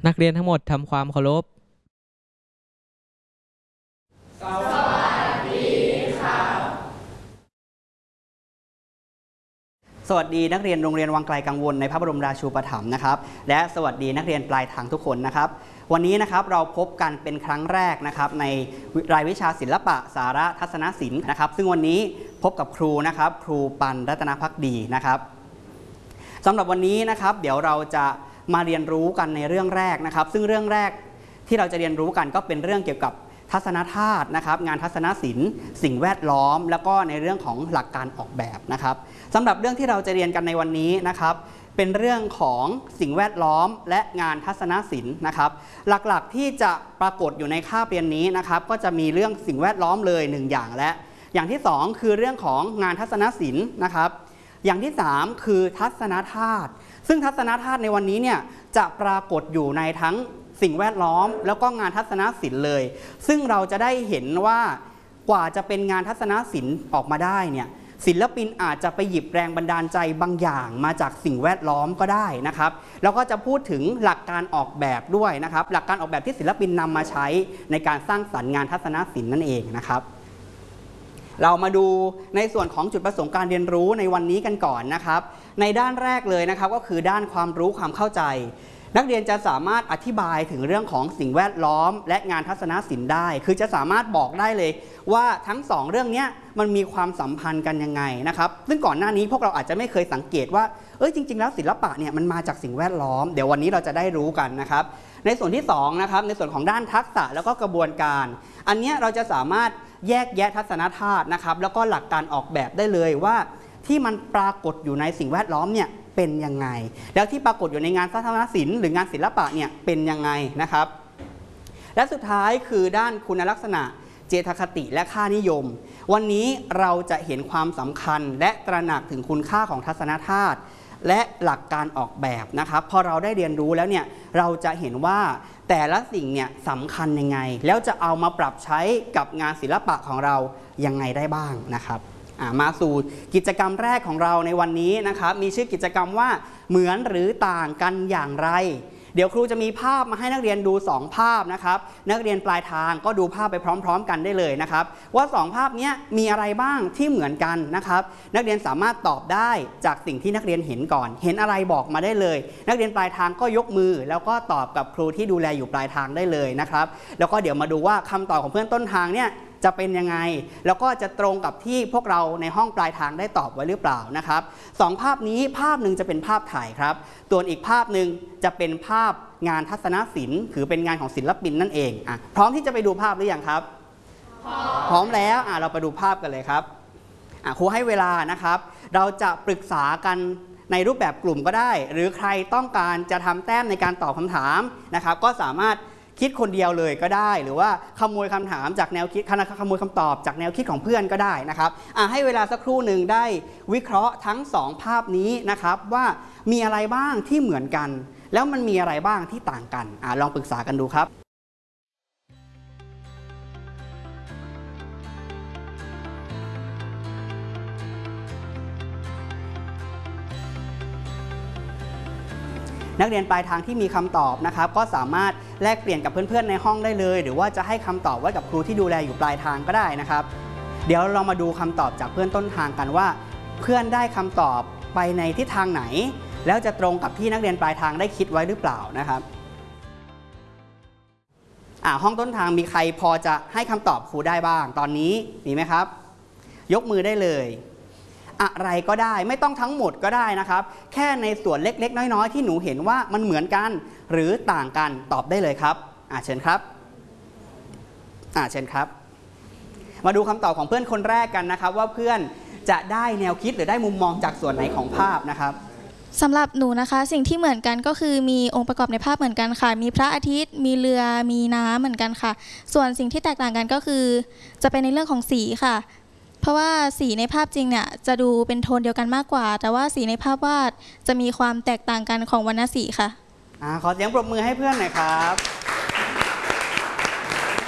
นักเรียนทั้งหมดทำความเคารพสวัสดีค่ะสวัสดีนักเรียนโรงเรียนวังไกลกังวลในพระบรมราชูปถัมภ์นะครับและสวัสดีนักเรียนปลายทางทุกคนนะครับวันนี้นะครับเราพบกันเป็นครั้งแรกนะครับในรายวิชาศิลปะสาระทัศนศิลป์นะครับซึ่งวันนี้พบกับครูนะครับครูปันรัตนภักดีนะครับสำหรับวันนี้นะครับเดี๋ยวเราจะมาเรียนรู้กันในเรื่องแรกนะครับซึ่งเรื่องแรกที่เราจะเรียนรู้กันก็เป็นเรื่องเกี่ยวกับทัศนธาตุนะครับงานทัศนศิลป์สิ่งแวดล้อมแล้วก็ในเรื่องของหลักการออกแบบนะครับสำหรับเรื่องที่เราจะเรียนกันในวันนี้นะครับเป็นเรื่องของสิ่งแวดล้อมและงานทัศนศิลป์นะครับหลักๆที่จะปรากฏอยู่ในคาบเรียนนี้นะครับก็จะมีเรื่องสิ่งแวดล้อมเลย1อย่างและอย่างที่2คือเรื่องของงานทัศนศิลป์นะครับอย่างที่3คือทัศนธาตุซึ่งทัศนธาตุในวันนี้เนี่ยจะปรากฏอยู่ในทั้งสิ่งแวดล้อมแล้วก็งานทัศนศิลป์เลยซึ่งเราจะได้เห็นว่ากว่าจะเป็นงานทัศนศิลป์ออกมาได้เนี่ยศิลปินอาจจะไปหยิบแรงบันดาลใจบางอย่างมาจากสิ่งแวดล้อมก็ได้นะครับแล้วก็จะพูดถึงหลักการออกแบบด้วยนะครับหลักการออกแบบที่ศิลปินนำมาใช้ในการสร้างสรรค์งานทัศนศิลป์นั่นเองนะครับเรามาดูในส่วนของจุดประสงค์การเรียนรู้ในวันนี้กันก่อนนะครับในด้านแรกเลยนะครับก็คือด้านความรู้ความเข้าใจนักเรียนจะสามารถอธิบายถึงเรื่องของสิ่งแวดล้อมและงานทัศนศิลป์ได้คือจะสามารถบอกได้เลยว่าทั้ง2เรื่องนี้มันมีความสัมพันธ์กันยังไงนะครับซึ่งก่อนหน้านี้พวกเราอาจจะไม่เคยสังเกตว่าจริงๆแล้วศิลปะเนี่ยมันมาจากสิ่งแวดล้อมเดี๋ยววันนี้เราจะได้รู้กันนะครับในส่วนที่2นะครับในส่วนของด้านทักษะแล้วก็กระบวนการอันนี้เราจะสามารถแยกแยะทัศนธาตุนะครับแล้วก็หลักการออกแบบได้เลยว่าที่มันปรากฏอยู่ในสิ่งแวดล้อมเนี่ยเป็นยังไงแล้วที่ปรากฏอยู่ในงานทัศนศิลป์หรืองานศิลปะเนี่ยเป็นยังไงนะครับและสุดท้ายคือด้านคุณลักษณะเจตคติและค่านิยมวันนี้เราจะเห็นความสำคัญและตระหนักถึงคุณค่าของทัศนธาตุและหลักการออกแบบนะครับพอเราได้เรียนรู้แล้วเนี่ยเราจะเห็นว่าแต่ละสิ่งเนี่ยสำคัญยังไงแล้วจะเอามาปรับใช้กับงานศิลปะของเรายังไงได้บ้างนะครับมาสู่กิจกรรมแรกของเราในวันนี้นะครับมีชื่อกิจกรรมว่าเหมือนหรือต่างกันอย่างไรเดี๋ยวครูจะมีภาพมาให้นักเรียนดู2ภาพนะครับนักเรียนปลายทางก็ดูภาพไปพร้อมๆกันได้เลยนะครับว่า2ภาพนี้มีอะไรบ้างที่เหมือนกันนะครับนักเรียนสามารถตอบได้จากสิ่งที่นักเรียนเห็นก่อนเห็นอะไรบอกมาได้เลยนักเรียนปลายทางก็ยกมือแล้วก็ตอบกับครูที่ดูแลอยู่ปลายทางได้เลยนะครับแล้วก็เดี๋ยวมาดูว่าคำตอบของเพื่อนต้นทางเนี่ยจะเป็นยังไงแล้วก็จะตรงกับที่พวกเราในห้องปลายทางได้ตอบไว้หรือเปล่านะครับ2ภาพนี้ภาพหนึ่งจะเป็นภาพถ่ายครับส่วนอีกภาพหนึ่งจะเป็นภาพงานทัศนศิลป์คือเป็นงานของศิลปินนั่นเองพร้อมที่จะไปดูภาพหรือยังครับพร้อมแล้วเราไปดูภาพกันเลยครับครูให้เวลานะครับเราจะปรึกษากันในรูปแบบกลุ่มก็ได้หรือใครต้องการจะทำแต้มในการตอบคำถามนะครับก็สามารถคิดคนเดียวเลยก็ได้หรือว่าขโมยคำถามจากแนวคิดขโมยคำตอบจากแนวคิดของเพื่อนก็ได้นะครับให้เวลาสักครู่หนึ่งได้วิเคราะห์ทั้ง2ภาพนี้นะครับว่ามีอะไรบ้างที่เหมือนกันแล้วมันมีอะไรบ้างที่ต่างกันลองปรึกษากันดูครับนักเรียนปลายทางที่มีคำตอบนะครับก็สามารถแลกเปลี่ยนกับเพื่อนๆในห้องได้เลยหรือว่าจะให้คำตอบไว้กับครูที่ดูแลอยู่ปลายทางก็ได้นะครับเดี๋ยวเรามาดูคำตอบจากเพื่อนต้นทางกันว่าเพื่อนได้คำตอบไปในทิศทางไหนแล้วจะตรงกับที่นักเรียนปลายทางได้คิดไว้หรือเปล่านะครับห้องต้นทางมีใครพอจะให้คำตอบครูได้บ้างตอนนี้มีไหมครับยกมือได้เลยอะไรก็ได้ไม่ต้องทั้งหมดก็ได้นะครับแค่ในส่วนเล็กๆน้อยๆที่หนูเห็นว่ามันเหมือนกันหรือต่างกันตอบได้เลยครับเชิญครับเชิญครับมาดูคำตอบของเพื่อนคนแรกกันนะครับว่าเพื่อนจะได้แนวคิดหรือได้มุมมองจากส่วนไหนของภาพนะครับสำหรับหนูนะคะสิ่งที่เหมือนกันก็คือมีองค์ประกอบในภาพเหมือนกันค่ะมีพระอาทิตย์มีเรือมีน้ำเหมือนกันค่ะส่วนสิ่งที่แตกต่างกันก็คือจะเป็นในเรื่องของสีค่ะเพราะว่าสีในภาพจริงเนี่ยจะดูเป็นโทนเดียวกันมากกว่าแต่ว่าสีในภาพวาดจะมีความแตกต่างกันของวรรณสีค่ะขอเสียงปรบมือให้เพื่อนหน่อยครับ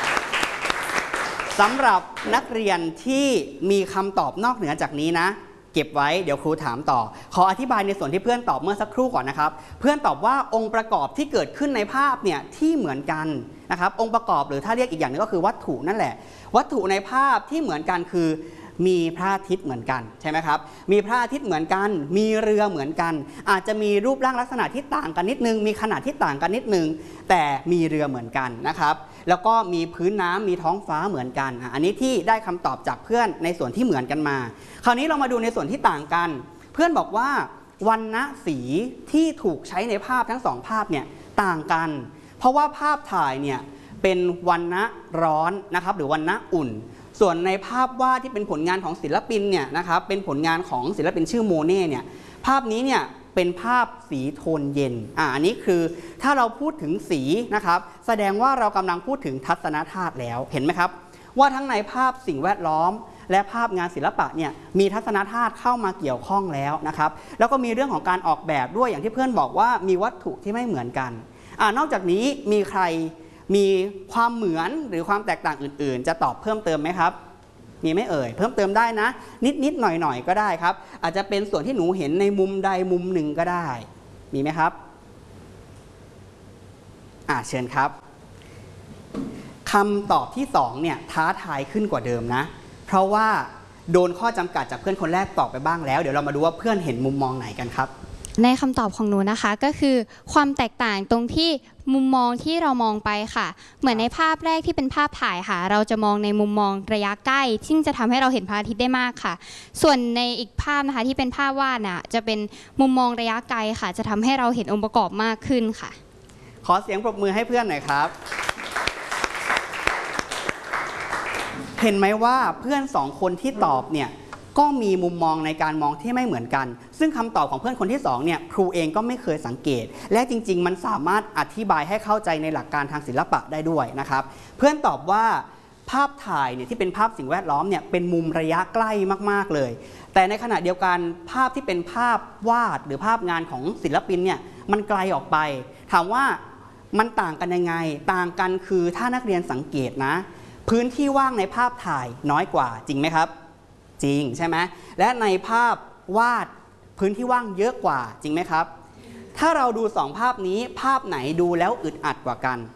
สำหรับนักเรียนที่มีคำตอบนอกเหนือจากนี้นะเก็บไว้เดี๋ยวครูถามต่อขออธิบายในส่วนที่เพื่อนตอบเมื่อสักครู่ก่อนนะครับเพื่อนตอบว่าองค์ประกอบที่เกิดขึ้นในภาพเนี่ยที่เหมือนกันนะครับองค์ประกอบหรือถ้าเรียกอีกอย่างนึงก็คือวัตถุนั่นแหละวัตถุในภาพที่เหมือนกันคือมีพระอาทิตย์เหมือนกันใช่ไหมครับมีพระอาทิตย์เหมือนกันมีเรือเหมือนกันอาจจะมีรูปร่างลักษณะที่ต่างกันนิดนึงมีขนาดที่ต่างกันนิดนึงแต่มีเรือเหมือนกันนะครับแล้วก็มีพื้นน้ำมีท้องฟ้าเหมือนกันอันนี้ที่ได้คำตอบจากเพื่อนในส่วนที่เหมือนกันมาคราวนี้เรามาดูในส่วนที่ต่างกันเพื่อนบอกว่าวรรณสีที่ถูกใช้ในภาพทั้งสองภาพเนี่ยต่างกันเพราะว่าภาพถ่ายเนี่ยเป็นวรรณะร้อนนะครับหรือวรรณะอุ่นส่วนในภาพวาดที่เป็นผลงานของศิลปินเนี่ยนะครับเป็นผลงานของศิลปินชื่อโมเน่เนี่ยภาพนี้เนี่ยเป็นภาพสีโทนเย็นอันนี้คือถ้าเราพูดถึงสีนะครับแสดงว่าเรากำลังพูดถึงทัศนธาตุแล้วเห็นไหมครับว่าทั้งในภาพสิ่งแวดล้อมและภาพงานศิลปะเนี่ยมีทัศนธาตุเข้ามาเกี่ยวข้องแล้วนะครับแล้วก็มีเรื่องของการออกแบบด้วยอย่างที่เพื่อนบอกว่ามีวัตถุที่ไม่เหมือนกันนอกจากนี้มีใครมีความเหมือนหรือความแตกต่างอื่นๆจะตอบเพิ่มเติมไหมครับมีไหมเอ่ยเพิ่มเติมได้นะนิดๆหน่อยๆก็ได้ครับอาจจะเป็นส่วนที่หนูเห็นในมุมใดมุมหนึ่งก็ได้มีไหมครับเชิญครับคำตอบที่2เนี่ยท้าทายขึ้นกว่าเดิมนะเพราะว่าโดนข้อจำกัดจากเพื่อนคนแรกตอบไปบ้างแล้วเดี๋ยวเรามาดูว่าเพื่อนเห็นมุมมองไหนกันครับในคำตอบของหนูนะคะก็คือความแตกต่างตรงที่มุมมองที่เรามองไปค่ะเหมือนในภาพแรกที่เป็นภาพถ่ายค่ะเราจะมองในมุมมองระยะใกล้ซึ่งจะทำให้เราเห็นพระอาทิตย์ได้มากค่ะส่วนในอีกภาพนะคะที่เป็นภาพวาดน่ะจะเป็นมุมมองระยะไกลค่ะจะทำให้เราเห็นองค์ประกอบมากขึ้นค่ะขอเสียงปรบมือให้เพื่อนหน่อยครับเห็นไหมว่าเพื่อน2คนที่ตอบเนี่ยก็มีมุมมองในการมองที่ไม่เหมือนกันซึ่งคำตอบของเพื่อนคนที่2เนี่ยครูเองก็ไม่เคยสังเกตและจริงๆมันสามารถอธิบายให้เข้าใจในหลักการทางศิลปะได้ด้วยนะครับเพื่อนตอบว่าภาพถ่ายเนี่ยที่เป็นภาพสิ่งแวดล้อมเนี่ยเป็นมุมระยะใกล้มากๆเลยแต่ในขณะเดียวกันภาพที่เป็นภาพวาดหรือภาพงานของศิลปินเนี่ยมันไกลออกไปถามว่ามันต่างกันยังไงต่างกันคือถ้านักเรียนสังเกตนะพื้นที่ว่างในภาพถ่ายน้อยกว่าจริงไหมครับจริงใช่ไหมและในภาพวาดพื้นที่ว่างเยอะกว่าจริงไหมครับถ้าเราดู2ภาพนี้ภาพไหนดูแล้วอึดอัดกว่ากัน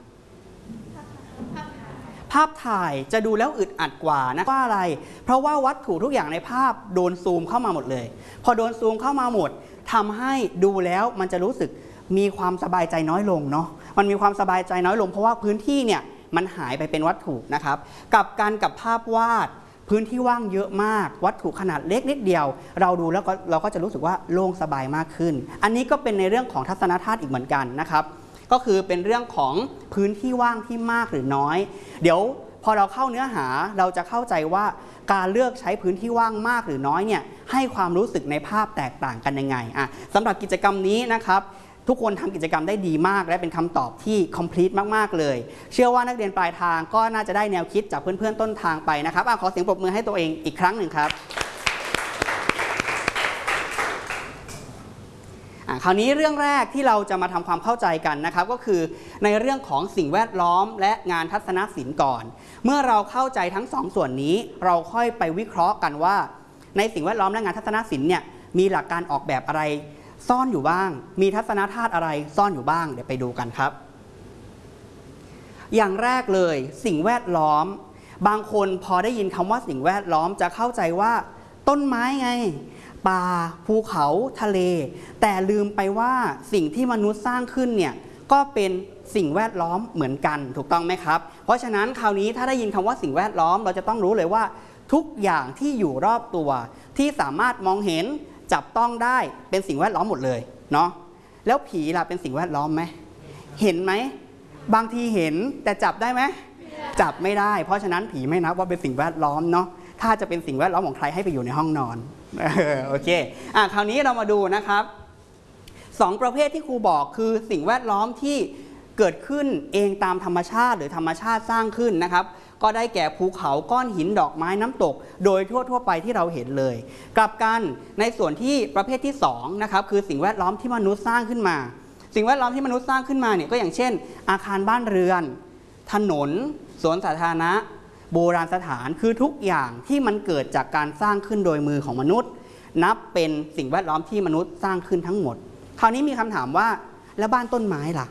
ภาพถ่ายจะดูแล้วอึดอัดกว่านะว่าอะไรเพราะว่าวัตถุทุกอย่างในภาพโดนซูมเข้ามาหมดเลยพอโดนซูมเข้ามาหมดทำให้ดูแล้วมันจะรู้สึกมีความสบายใจน้อยลงเนาะมันมีความสบายใจน้อยลงเพราะว่าพื้นที่เนี่ยมันหายไปเป็นวัตถุนะครับกับภาพวาดพื้นที่ว่างเยอะมากวัตถุขนาดเล็กนิดเดียวเราดูแล้วเราก็จะรู้สึกว่าโล่งสบายมากขึ้นอันนี้ก็เป็นในเรื่องของทัศนธาตุอีกเหมือนกันนะครับก็คือเป็นเรื่องของพื้นที่ว่างที่มากหรือน้อยเดี๋ยวพอเราเข้าเนื้อหาเราจะเข้าใจว่าการเลือกใช้พื้นที่ว่างมากหรือน้อยเนี่ยให้ความรู้สึกในภาพแตกต่างกันยังไงสำหรับกิจกรรมนี้นะครับทุกคนทำกิจกรรมได้ดีมากและเป็นคำตอบที่ complete มากๆเลยเชื่อว่านักเรียนปลายทางก็น่าจะได้แนวคิดจากเพื่อนๆต้นทางไปนะครับขอเสียงปรบมือให้ตัวเองอีกครั้งหนึ่งครับคราวนี้เรื่องแรกที่เราจะมาทำความเข้าใจกันนะครับก็คือในเรื่องของสิ่งแวดล้อมและงานทัศนศิลป์ก่อนเมื่อเราเข้าใจทั้ง2ส่วนนี้เราค่อยไปวิเคราะห์กันว่าในสิ่งแวดล้อมและงานทัศนศิลป์เนี่ยมีหลักการออกแบบอะไรซ่อนอยู่บ้างมีทัศนธาตุอะไรซ่อนอยู่บ้างเดี๋ยวไปดูกันครับอย่างแรกเลยสิ่งแวดล้อมบางคนพอได้ยินคำว่าสิ่งแวดล้อมจะเข้าใจว่าต้นไม้ไงป่าภูเขาทะเลแต่ลืมไปว่าสิ่งที่มนุษย์สร้างขึ้นเนี่ยก็เป็นสิ่งแวดล้อมเหมือนกันถูกต้องไหมครับเพราะฉะนั้นคราวนี้ถ้าได้ยินคำว่าสิ่งแวดล้อมเราจะต้องรู้เลยว่าทุกอย่างที่อยู่รอบตัวที่สามารถมองเห็นจับต้องได้เป็นสิ่งแวดล้อมหมดเลยเนาะแล้วผีล่ะเป็นสิ่งแวดล้อมไหมเห็นไหมบางทีเห็นแต่จับได้ไหมจับไม่ได้เพราะฉะนั้นผีไม่นับว่าเป็นสิ่งแวดล้อมเนาะถ้าจะเป็นสิ่งแวดล้อมของใครให้ไปอยู่ในห้องนอนโอเคคราวนี้เรามาดูนะครับ2ประเภทที่ครูบอกคือสิ่งแวดล้อมที่เกิดขึ้นเองตามธรรมชาติหรือธรรมชาติสร้างขึ้นนะครับก็ได้แก่ภูเขาก้อนหินดอกไม้น้ำตกโดยทั่วไปที่เราเห็นเลยกลับกันในส่วนที่ประเภทที่2นะครับคือสิ่งแวดล้อมที่มนุษย์สร้างขึ้นมาสิ่งแวดล้อมที่มนุษย์สร้างขึ้นมาเนี่ยก็อย่างเช่นอาคารบ้านเรือนถนนสวนสาธารณะโบราณสถานคือทุกอย่างที่มันเกิดจากการสร้างขึ้นโดยมือของมนุษย์นับเป็นสิ่งแวดล้อมที่มนุษย์สร้างขึ้นทั้งหมดคราวนี้มีคำถามว่าแล้วบ้านต้นไม้ล่ะ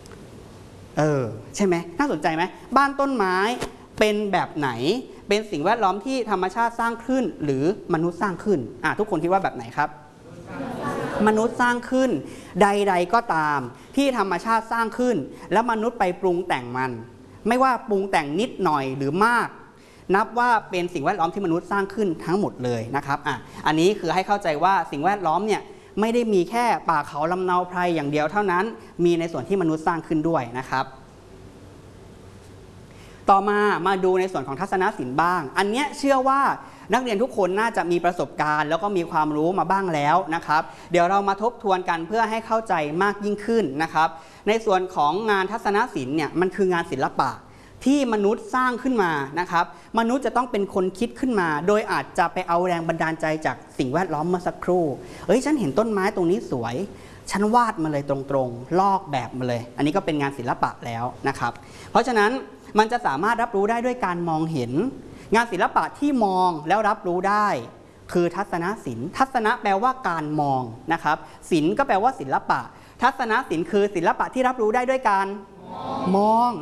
ใช่ไหมน่าสนใจไหมบ้านต้นไม้เป็นแบบไหนเป็นสิ่งแวดล้อมที่ธรรมชาติสร้างขึ้นหรือมนุษย์สร้างขึ้นทุกคนคิดว่าแบบไหนครับมนุษย์สร้างขึ้นใดๆก็ตามที่ธรรมชาติสร้างขึ้นแล้วมนุษย์ไปปรุงแต่งมันไม่ว่าปรุงแต่งนิดหน่อยหรือมากนับว่าเป็นสิ่งแวดล้อมที่มนุษย์สร้างขึ้นทั้งหมดเลยนะครับอันนี้คือให้เข้าใจว่าสิ่งแวดล้อมเนี่ยไม่ได้มีแค่ป่าเขาลำเนาไพรอย่างเดียวเท่านั้นมีในส่วนที่มนุษย์สร้างขึ้นด้วยนะครับต่อมาดูในส่วนของทัศนศิลป์บ้างอันเนี้ยเชื่อว่านักเรียนทุกคนน่าจะมีประสบการณ์แล้วก็มีความรู้มาบ้างแล้วนะครับเดี๋ยวเรามาทบทวนกันเพื่อให้เข้าใจมากยิ่งขึ้นนะครับในส่วนของงานทัศนศิลป์เนี่ยมันคืองานศิลปะที่มนุษย์สร้างขึ้นมานะครับมนุษย์จะต้องเป็นคนคิดขึ้นมาโดยอาจจะไปเอาแรงบันดาลใจจากสิ่งแวดล้อมเมื่อสักครู่ฉันเห็นต้นไม้ตรงนี้สวยฉันวาดมาเลยตรงๆลอกแบบมาเลยอันนี้ก็เป็นงานศิลปะแล้วนะครับเพราะฉะนั้นมันจะสามารถรับรู้ได้ด้วยการมองเห็นงานศิลปะที่มองแล้วรับรู้ได้คือทัศนศิลป์ทัศนะแปลว่าการมองนะครับศิลป์ก็แปลว่าศิลปะทัศนศิลป์คือศิลปะที่รับรู้ได้ด้วยการมอง